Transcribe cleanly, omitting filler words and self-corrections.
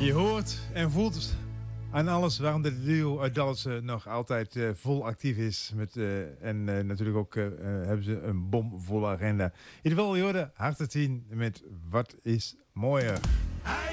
Je hoort en voelt aan alles waarom de duo uit Dalfsen nog altijd vol actief is. Natuurlijk ook hebben ze een bomvolle agenda. In ieder geval, je hoorde Hart te zien met Wat is mooier.